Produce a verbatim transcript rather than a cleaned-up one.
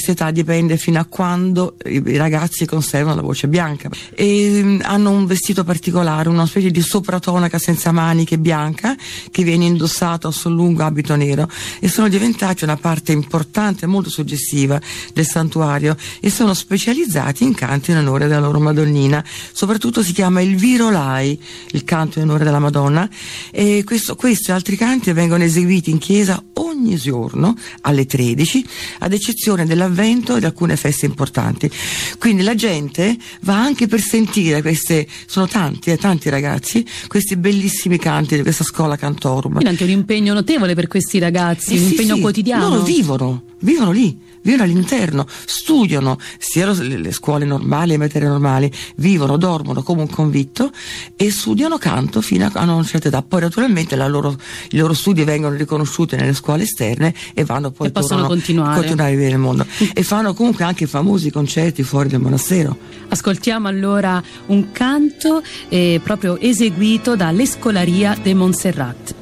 questa età dipende fino a quando i, i ragazzi conservano la voce bianca, e um, hanno un vestito particolare, una specie di sopratonaca senza maniche bianca che viene indossato sul lungo abito nero, e sono diventati una parte importante, molto suggestiva del santuario, e sono specializzati in canti in onore della loro Madonnina. Soprattutto si chiama il Virolai, il canto in onore della Madonna, e questo, questi e altri canti vengono eseguiti in chiesa ogni giorno alle tredici, ad eccezione dell'Avvento e di alcune feste importanti. Quindi la gente va anche per sentire queste, sono tanti, eh, tanti ragazzi, questi bellissimi canti di questa scuola Cantorum. Quindi anche un impegno notevole per questi ragazzi, eh un sì, impegno sì, quotidiano. Loro vivono, vivono lì, vivono all'interno, studiano sia le, le scuole normali e materie normali, vivono, dormono come un convitto e studiano canto fino a una certa età. Poi naturalmente la loro, i loro studi vengono riconosciuti nelle scuole esterne e vanno poi e possono continuare. continuare a vivere nel mondo, e fanno comunque anche famosi concerti fuori del monastero. Ascoltiamo allora un canto eh, proprio eseguito dall'Escolaria de Montserrat.